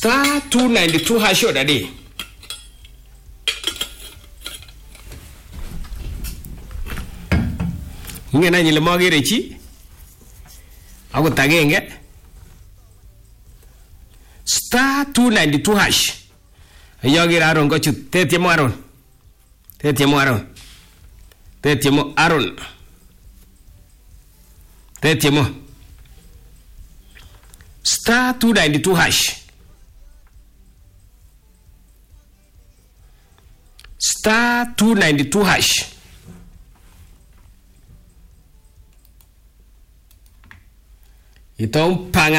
Star 292 hash odadi. Ngena nyile magere chi. Ako tagenge. Star 292 hash. Ayogira Aron gochu tetiemo Aron. Tetiemo Aron. Tetiemo Aron. Tetiemo. Star 292 hash. Star 292 hash. Ito panga